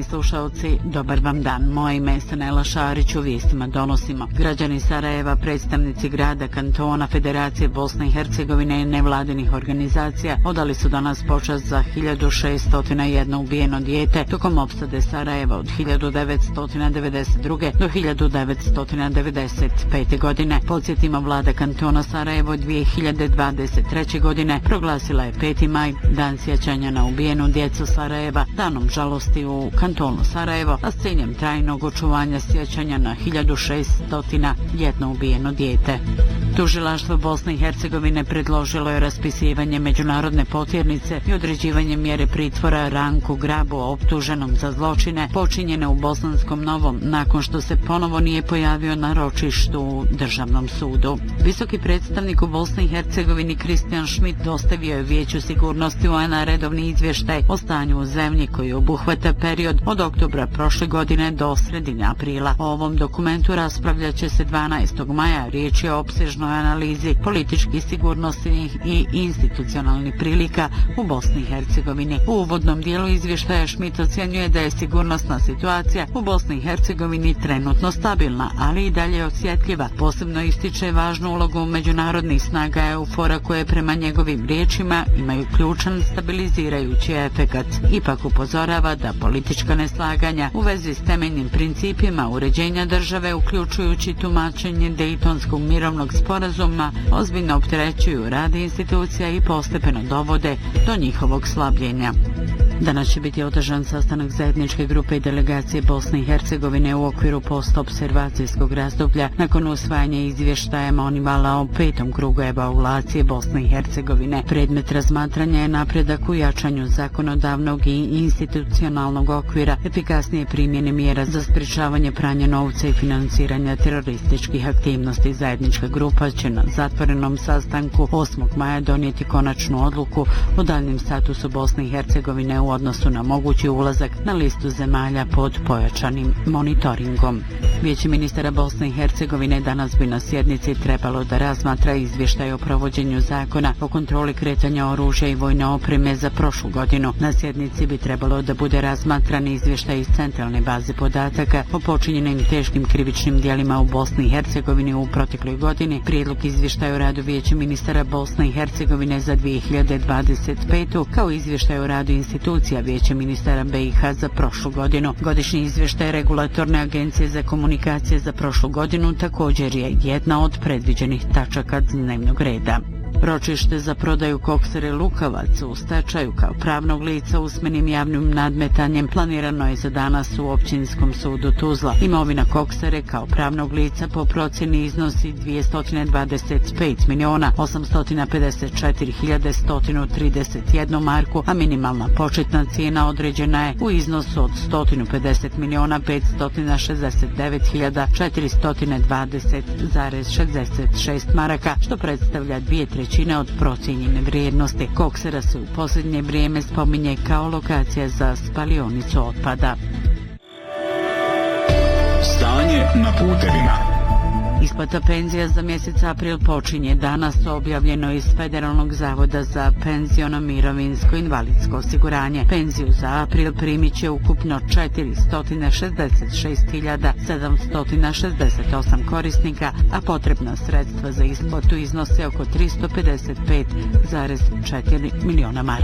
Poštovani slušalci, dobar vam dan. Moje ime je Stanela Šarić, u vijestima donosimo. Građani Sarajeva, predstavnici grada, kantona, Federacije Bosne i Hercegovine i nevladinih organizacija odali su danas počast za 1601 ubijeno dijete tokom opsade Sarajeva od 1992. do 1995. godine. Podsjetimo, vlada kantona Sarajevo 2023. godine proglasila je 5. maj, dan sjećanja na ubijenu djecu Sarajeva, danom žalosti u kantonu Sarajevo, a s ciljem trajnog očuvanja sjećanja na 1601 ubijeno dijete. Tužilaštvo Bosne i Hercegovine predložilo je raspisivanje međunarodne potjernice i određivanje mjere pritvora Ranku Grabu, optuženom za zločine počinjene u Bosanskom Novom, nakon što se ponovo nije pojavio na ročištu u Državnom sudu. Visoki predstavnik u Bosni i Hercegovini Kristijan Schmidt dostavio je Vijeću sigurnosti UN-a redovni izvještaj o stanju u zemlji koji obuhvata period od oktobra prošle godine do sredine aprila. O ovom dokumentu raspravljat će se 12. maja. Riječ je o opsežnoj analizi političkih, sigurnosnih i institucionalnih prilika u Bosni i Hercegovini. U uvodnom dijelu izvještaja Schmidt ocjenjuje da je sigurnosna situacija u Bosni i Hercegovini trenutno stabilna, ali i dalje osjetljiva. Posebno ističe važnu ulogu međunarodnih snaga EUFOR-a koje prema njegovim riječima imaju ključan stabilizirajući efekat. Ipak upozorava da politička neslaganja u vezi s temeljnim principima uređenja države, uključujući tumačenje Dejtonskog mirovnog sporazuma, ozbiljno opterećuju rad institucija i postepeno dovode do njihovog slabljenja. Danas će biti održan sastanak zajedničke grupe i delegacije Bosne i Hercegovine u okviru postobservacijskog razdoblja nakon usvajanja izvještaja Monivala o 5. krugu evaluacije Bosne i Hercegovine. Predmet razmatranja je napredak u jačanju zakonodavnog i institucionalnog okvira, efikasnije primjene mjera za sprječavanje pranja novca i financiranja terorističkih aktivnosti. Zajednička grupa će na zatvorenom sastanku 8. maja donijeti konačnu odluku o daljnjem statusu Bosne i Hercegovine u odnosu na mogući ulazak na listu zemalja pod pojačanim monitoringom. Vijeće ministara Bosne i Hercegovine danas bi na sjednici trebalo da razmatra izvještaj o provođenju zakona o kontroli kretanja oružja i vojne opreme za prošlu godinu. Na sjednici bi trebalo da bude razmatran izvještaj iz centralne baze podataka o počinjenim teškim krivičnim djelima u Bosni i Hercegovini u protekloj godini, prijedlog izvještaja o radu Vijeća ministara Bosne i Hercegovine za 2025. kao izvještaj o radu institucija Vijeća ministara BiH za prošlu godinu. Godišnji izvještaj Regulatorne agencije za komunikacije za prošlu godinu također je jedna od predviđenih tačaka dnevnog reda. Ročište za prodaju Koksare Lukavac u stečaju kao pravnog lica usmenim javnim nadmetanjem planirano je za danas u Općinskom sudu Tuzla. Imovina Koksare kao pravnog lica po procjeni iznosi 225.854.131 marku, a minimalna početna cijena određena je u iznosu od 150.569.420,66 maraka, što predstavlja 2/3 od procijenjene vrijednosti. Koksara se u posljednje vrijeme spominje kao lokacija za spalionicu otpada. Stanje na putevima. Isplata penzija za mjesec april počinje danas, objavljeno iz Federalnog zavoda za penziono mirovinsko invalidsko osiguranje. Penziju za april primit će ukupno 466.768 korisnika, a potrebna sredstva za isplatu iznose oko 355,4 miliona maraka.